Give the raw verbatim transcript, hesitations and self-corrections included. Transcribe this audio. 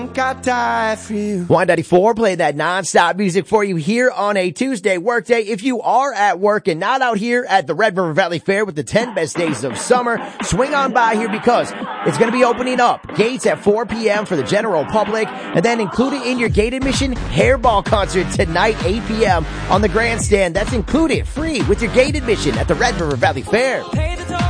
I die for you. one ninety-four, playing that nonstop music for you here on a Tuesday workday. If you are at work and not out here at the Red River Valley Fair with the ten best days of summer, swing on by here because it's going to be opening up. Gates at four p.m. for the general public, and then included in your gate admission, Hairball concert tonight, eight p.m. on the grandstand. That's included free with your gate admission at the Red River Valley Fair.